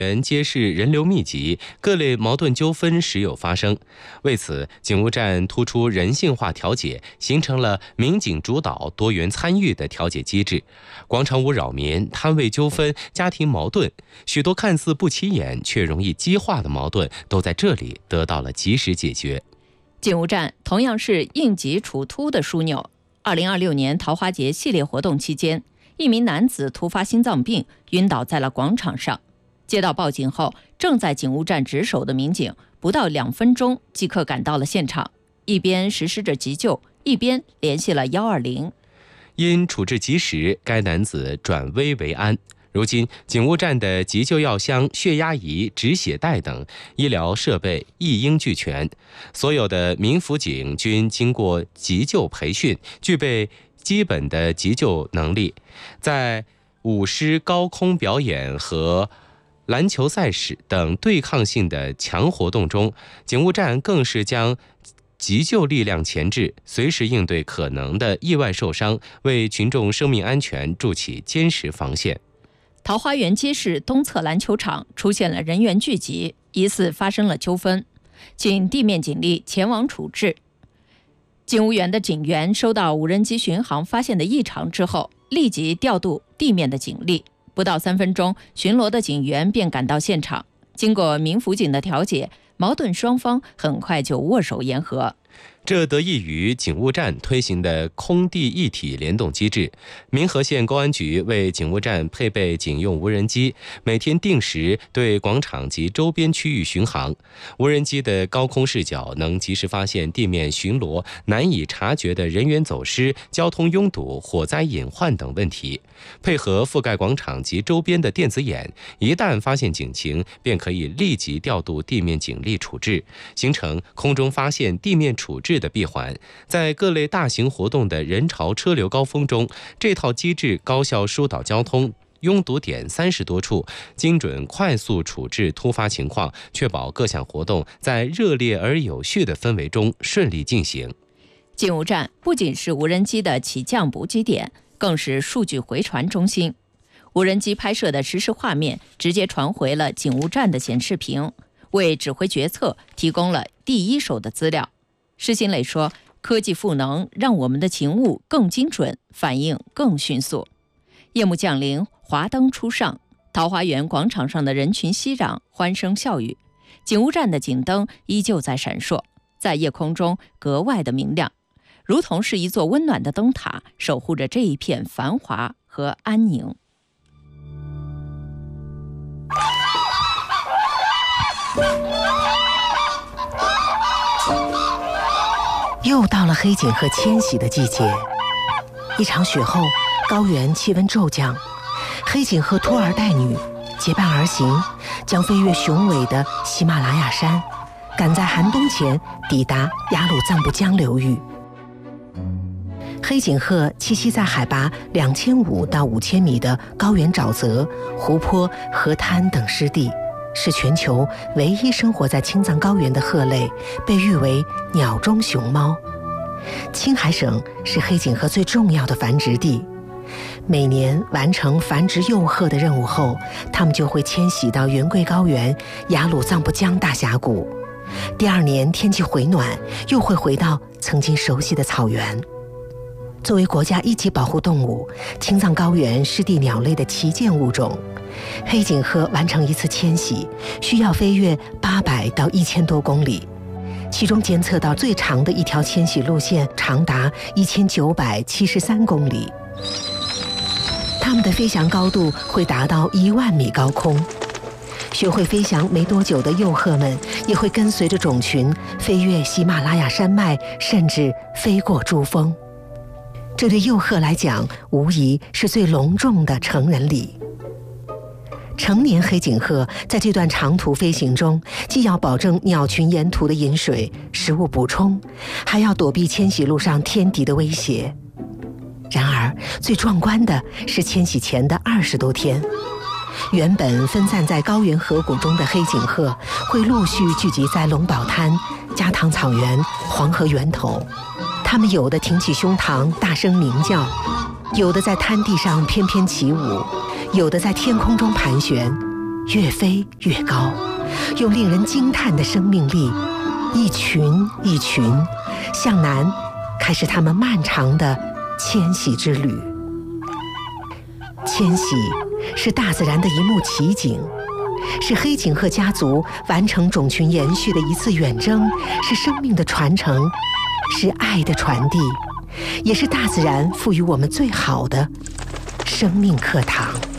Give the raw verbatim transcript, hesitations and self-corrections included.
园街市人流密集，各类矛盾纠纷时有发生。为此，警务站突出人性化调解，形成了民警主导、多元参与的调解机制。广场舞扰民、摊位纠纷、家庭矛盾，许多看似不起眼却容易激化的矛盾，都在这里得到了及时解决。 警务站同样是应急处突的枢纽。二零二六年桃花节系列活动期间，一名男子突发心脏病，晕倒在了广场上。接到报警后，正在警务站值守的民警不到两分钟即刻赶到了现场，一边实施着急救，一边联系了一二零。 因处置及时，该男子转危为安。如今，警务站的急救药箱、血压仪、止血带等医疗设备一应俱全，所有的民辅警均经过急救培训，具备基本的急救能力。在舞狮、高空表演和篮球赛事等对抗性的强活动中，警务站更是将急救力量前置，随时应对可能的意外受伤，为群众生命安全筑起坚实防线。 桃花源街市东侧篮球场出现了人员聚集，疑似发生了纠纷，请地面警力前往处置。警务员的警员收到无人机巡航发现的异常之后，立即调度地面的警力，不到三分钟，巡逻的警员便赶到现场。经过民辅警的调解，矛盾双方很快就握手言和。 这得益于警务站推行的空地一体联动机制。民和县公安局为警务站配备警用无人机，每天定时对广场及周边区域巡航。无人机的高空视角能及时发现地面巡逻难以察觉的人员走失、交通拥堵、火灾隐患等问题。配合覆盖广场及周边的电子眼，一旦发现警情，便可以立即调度地面警力处置，形成空中发现、地面处置的闭环。在各类大型活动的人潮车流高峰中，这套机制高效疏导交通拥堵点三十多处，精准快速处置突发情况，确保各项活动在热烈而有序的氛围中顺利进行。 警务站不仅是无人机的起降补给点，更是数据回传中心。无人机拍摄的实时画面直接传回了警务站的显示屏，为指挥决策提供了第一手的资料。施新磊说，科技赋能让我们的勤务更精准，反应更迅速。夜幕降临，华灯初上，桃花源广场上的人群熙攘，欢声笑语。警务站的警灯依旧在闪烁，在夜空中格外的明亮，如同是一座温暖的灯塔，守护着这一片繁华和安宁。 又到了黑颈鹤迁徙的季节，一场雪后，高原气温骤降，黑颈鹤拖儿带女结伴而行，将飞越雄伟的喜马拉雅山，赶在寒冬前抵达雅鲁藏布江流域。黑颈鹤栖息在海拔两千五到五千米的高原沼泽、湖泊、河滩等湿地，是全球唯一生活在青藏高原的鹤类，被誉为鸟中熊猫。青海省是黑颈鹤最重要的繁殖地，每年完成繁殖幼鹤的任务后，它们就会迁徙到圆规高原、雅鲁藏布江大峡谷。第二年天气回暖，又会回到曾经熟悉的草原。作为国家一级保护动物，青藏高原湿地鸟类的旗舰物种，黑颈鹤完成一次迁徙需要飞越八百到一千多公里，其中监测到最长的一条迁徙路线长达一千九百七十三公里。它们的飞翔高度会达到一万米高空。学会飞翔没多久的幼鹤们也会跟随着种群飞越喜马拉雅山脉，甚至飞过珠峰。这对幼鹤来讲，无疑是最隆重的成人礼。成年黑颈鹤在这段长途飞行中，既要保证鸟群沿途的饮水、食物补充，还要躲避迁徙路上天敌的威胁。然而，最壮观的是迁徙前的二十多天，原本分散在高原河谷中的黑颈鹤会陆续聚集在龙宝滩、加唐草原、黄河源头。它们有的挺起胸膛大声鸣叫，有的在滩地上翩翩起舞，有的在天空中盘旋， 越飞越高，用令人惊叹的生命力，一群一群向南，开始他们漫长的迁徙之旅。迁徙是大自然的一幕奇景，是黑颈鹤家族完成种群延续的一次远征，是生命的传承，是爱的传递，也是大自然赋予我们最好的生命课堂。